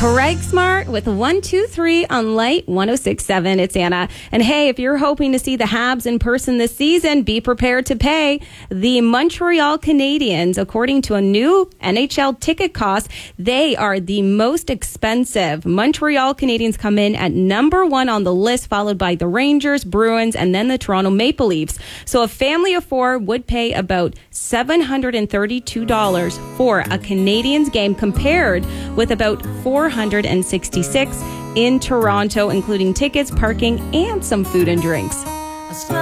Craig Smart with 123 on Light 106.7. It's Anna. And hey, if you're hoping to see the Habs in person this season, be prepared to pay. The Montreal Canadiens, according to a new NHL ticket cost, they are the most expensive. Montreal Canadiens come in at number 1 on the list, followed by the Rangers, Bruins, and then the Toronto Maple Leafs. So a family of 4 would pay about $732 for a Canadiens game, compared with about $466 in Toronto, including tickets, parking, and some food and drinks.